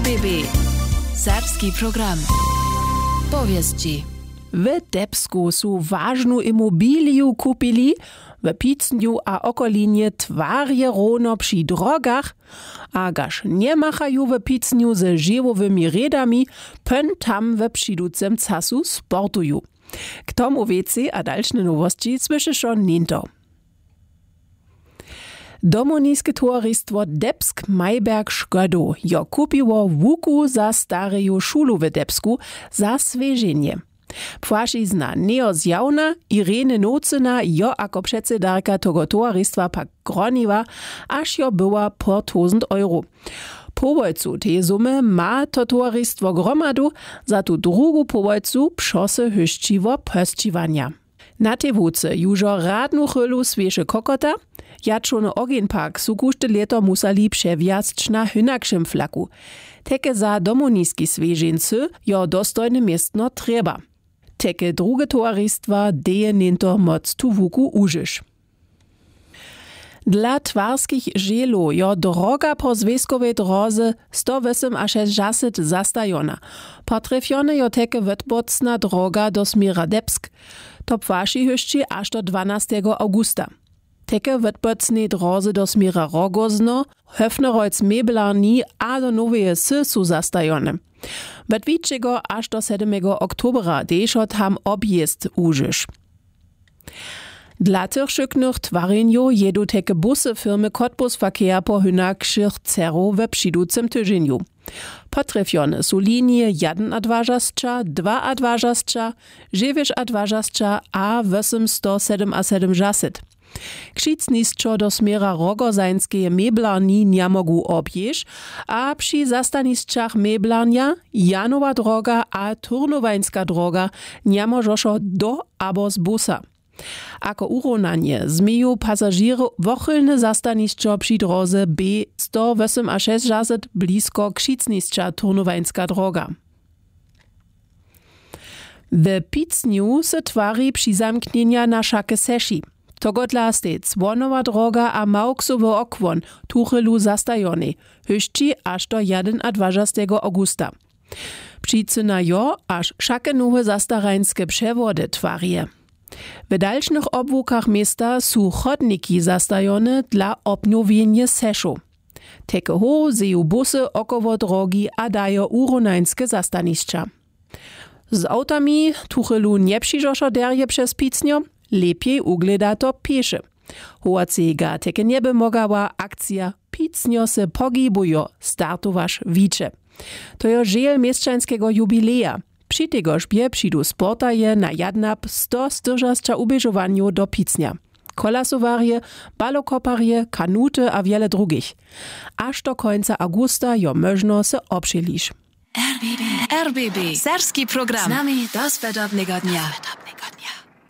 RBB. Serbski program. Powieści. W Debsku su ważnu imobiliu kupili, w Picniu a okolinie twarje rono przy drogach, a gaż nie machają w Picniu ze żywowymi redami, pön tam w przyducem casu sportuju. K tomu wieci a dalsze nowości słyszyszą ninto. Domoniskie towarystwo Debsk Majberg Szkodo jo kupiło wuku za stareju szulu w Debsku za sveženje. Płaszizna neozjawna Irene Nocyna jo ako předsedarka tego towarystwa pak groniła, aż jo była po 1000 euro. Powojcu tej sumy ma to towarystwo gromadu, za tu drugu powojcu przosy hyščiwo pösčiwania. Na tej wódce jużo radnu chylu swieże kokota, jaczony ogienpark su kuszty leto musali przewjazd na hynakšim flaku. Teke za domoniski swieżeńcy jo dostojne miestno trzeba. Teke druge towarystwa deje ninto moc tu wuku użysz. Dla twarskich żelu jo droga po związkowej drodze 168 zastajona. Potrafione jo teke wytbocna droga do Smira Debsk, to płaši hyšči aż do 12 augusta. Teke wytbocnej drodze do Smira Rogozno, Höfnerholz Meblarni a do Noweje Sy su zastajone. Wytwiczego aż do 7 oktobra deszo tam objezd użysz. Dla tych szyknych twarenju jedu teke busy firmy Cottbus-Verkehr po hynakšich cerów we przyducem tydzieniu. Potrafione su linie 1 a 20, 2 a 20, 9 a 20 a 877. Křicnišćo do Smira Rogozańskeje Meblarni nie mogu objeść, a przy zastanišćach Meblarnia, Janowa droga a Turnowańska droga nie możoszo do abo z busa. Ako uronanie zmieju pasażieru wochylne zastanišćo przy drodze B168 blisko Křicnišća Turnowańska droga. W Picniu se twari przy zamknienia na szake seši. Togodla stej Cwonowa droga a Mauksowy okwon tuchelu zastajony, hyšči aż do 1 a 20 augusta. Przyczyna jo aż szake nowe zastarańskie przewody twarie. W dalszych obwukach miasta su chodniki zastajone dla obnowienia seszu. Teke ho zeju busy około drogi a dajo uronańskie zastanišća. Z autami tuchelu nie przyżoszo derje przez Picnio, lepiej ugleda to piesze. Hoacega teke nie by mogała akcja Picnio se pogibujo startowaš wicze. To jo żel mieszczańskiego jubileja. Przy tegoż bie przydu sportaje na jadnap 100 styrżascza ubieżowaniu do Picnia. Kolasowarje, balokoparje, kanuty a wiele drugich. Aż do końca augusta jo można se obszylisz. RBB. Serbski program. Z nami do svedobnego dnia.